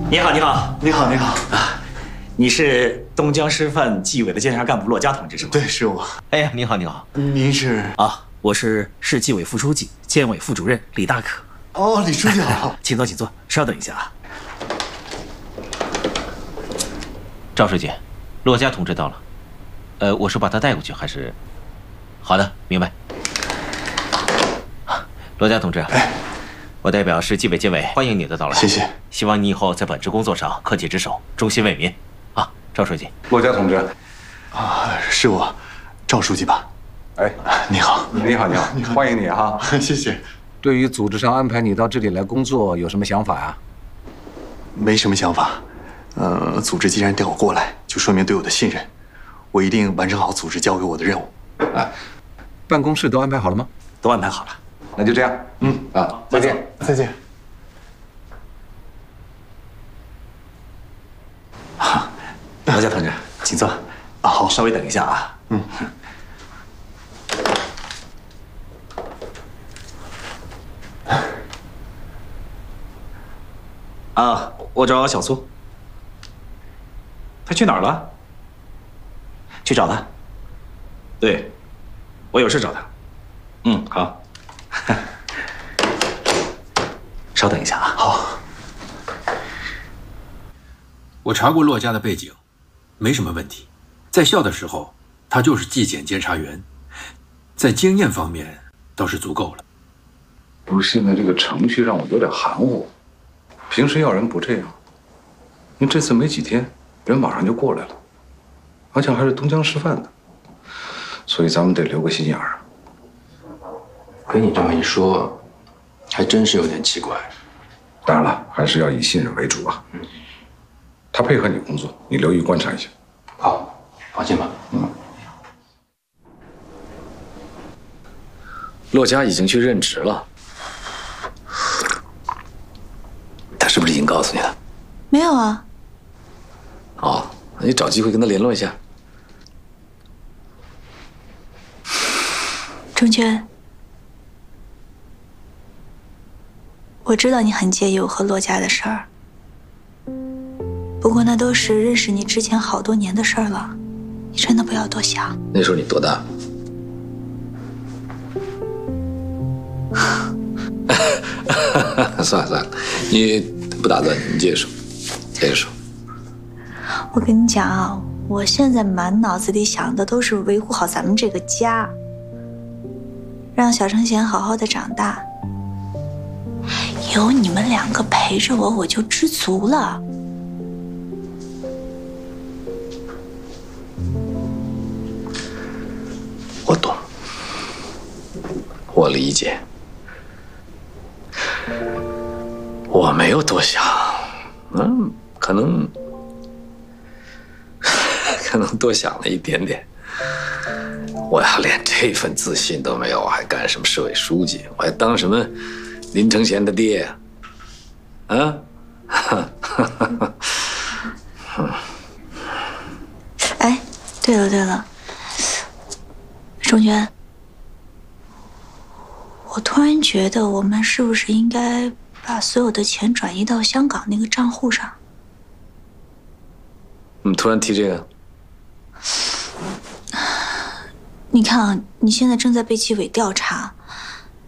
你好，你好， 你好，你好啊！你是东江师范纪委的监察干部骆家同志是吗？ 对，是我。 哎呀，你好，你好。 您是？ 啊，我是市纪委副书记、监委副主任李大可。 哦，李书记好。 请坐，请坐，稍等一下啊。 赵书记，骆家同志到了。我是把他带过去还是？好的，明白。骆家同志，我代表市纪委监委欢迎你的到来。 谢谢。 希望你以后在本职工作上恪尽职守，忠心为民。啊，赵书记。 骆家同志。 啊，是我，赵书记吧？ 哎， 你好。 你好，你好，你好，欢迎你哈。 谢谢。 对于组织上安排你到这里来工作，有什么想法呀？ 没什么想法。组织既然调我过来，就说明对我的信任，我一定完成好组织交给我的任务。 哎，办公室都安排好了吗？ 都安排好了。 那就这样。再见。 再见。 好，骆家同志，请坐。啊，好，稍微等一下啊。啊，我找小苏。他去哪儿了？去找他。对，我有事找他。好。稍等一下啊。 好。 我查过骆家的背景，没什么问题。在校的时候，他就是纪检监察员，在经验方面倒是足够了。 不是，现在这个程序让我有点含糊。平时要人不这样，因为这次没几天，人马上就过来了，而且还是东江师范的，所以咱们得留个心眼儿。 跟你这么一说，还真是有点奇怪。 当然了，还是要以信任为主啊。他配合你工作，你留意观察一下。 好，放心吧。 骆家已经去任职了，他是不是已经告诉你了？ 没有啊。 哦，那你找机会跟他联络一下。 钟娟，我知道你很介意我和骆家的事儿，不过那都是认识你之前好多年的事儿了，你真的不要多想。 那时候你多大？算了算了，你不打断，你接着说，接着说。 我跟你讲啊，我现在满脑子里想的都是维护好咱们这个家，让小承贤好好的长大。有你们两个陪着我，我就知足了。 我懂，我理解。我没有多想，可能多想了一点点。我要连这份自信都没有，我还干什么市委书记？我还当什么林承贤的爹啊？ 哎，对了，钟娟，我突然觉得我们是不是应该把所有的钱转移到香港那个账户上？ 突然提这个？ 你看啊，你现在正在被纪委调查，